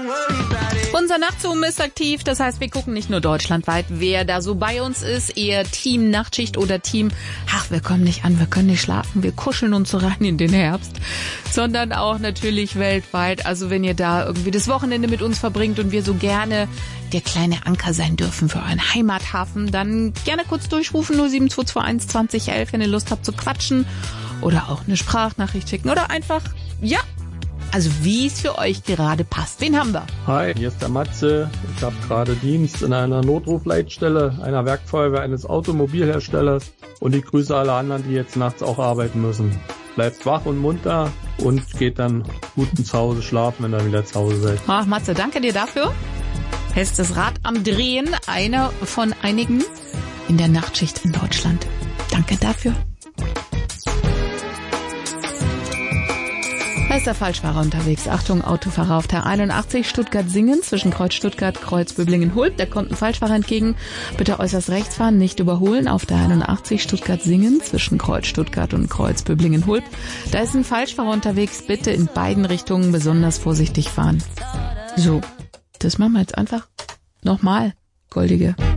Unser Nachtzoom ist aktiv, das heißt, wir gucken nicht nur deutschlandweit, wer da so bei uns ist, eher Team Nachtschicht oder Team, wir kommen nicht an, wir können nicht schlafen, wir kuscheln uns so rein in den Herbst, sondern auch natürlich weltweit. Also wenn ihr da irgendwie das Wochenende mit uns verbringt und wir so gerne der kleine Anker sein dürfen für euren Heimathafen, dann gerne kurz durchrufen 07221 2011, wenn ihr Lust habt zu quatschen oder auch eine Sprachnachricht schicken oder einfach, also wie es für euch gerade passt. Wen haben wir? Hi, hier ist der Matze. Ich habe gerade Dienst in einer Notrufleitstelle, einer Werkfeuerwehr, eines Automobilherstellers und ich grüße alle anderen, die jetzt nachts auch arbeiten müssen. Bleibt wach und munter und geht dann gut ins Hause schlafen, wenn ihr wieder zu Hause seid. Ach, Matze, danke dir dafür. Hältst das Rad am Drehen, einer von einigen in der Nachtschicht in Deutschland. Danke dafür. Da ist der Falschfahrer unterwegs. Achtung, Autofahrer auf der 81 Stuttgart-Singen zwischen Kreuz Stuttgart, Kreuz Böblingen-Hulb. Da kommt ein Falschfahrer entgegen. Bitte äußerst rechts fahren, nicht überholen. Auf der 81 Stuttgart-Singen zwischen Kreuz Stuttgart und Kreuz Böblingen-Hulb. Da ist ein Falschfahrer unterwegs. Bitte in beiden Richtungen besonders vorsichtig fahren. So, das machen wir jetzt einfach nochmal, Goldige.